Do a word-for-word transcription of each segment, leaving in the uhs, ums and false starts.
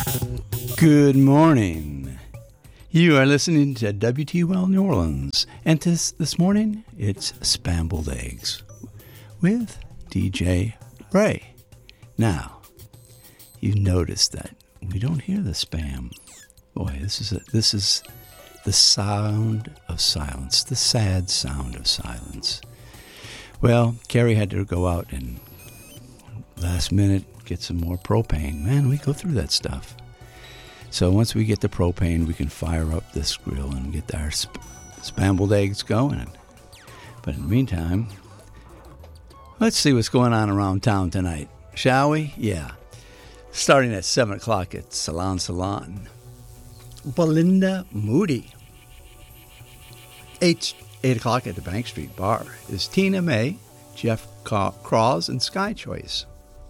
Good morning. You are listening to W T U L New Orleans, and this, this morning it's Spambled Eggs with D J Ray. Now, you noticed that we don't hear the spam. Boy, this is a, this is the sound of silence, the sad sound of silence. Well, Carrie had to go out and last minute get some more propane. Man, we go through that stuff. So once we get the propane, we can fire up this grill and get our sp- spambled eggs going. But in the meantime, let's see what's going on around town tonight, shall we? Yeah. Starting at seven o'clock at Salon Salon. Belinda Moody. eight, eight o'clock at the Bank Street Bar is Tina May, Jeff Craws, and Sky Choice.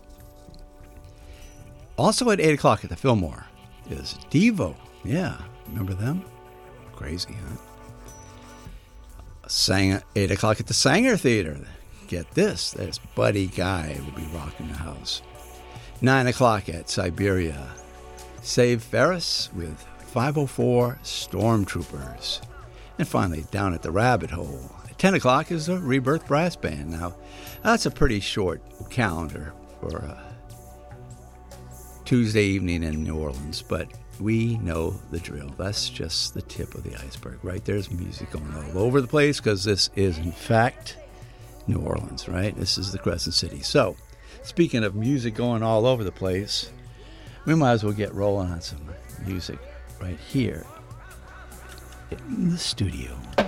Also at eight o'clock at the Fillmore is Devo. Yeah, remember them? Crazy, huh? Sang at eight o'clock at the Sanger Theater. Get this, there's Buddy Guy will be rocking the house. nine o'clock at Siberia. Save Ferris with five oh four Stormtroopers. And finally, down at the Rabbit Hole. At ten o'clock is the Rebirth Brass Band. Now, that's a pretty short calendar for a Tuesday evening in New Orleans, but we know the drill. That's just the tip of the iceberg, right? There's music going all over the place because this is, in fact, New Orleans, right? This is the Crescent City. So, speaking of music going all over the place, we might as well get rolling on some music right here in the studio.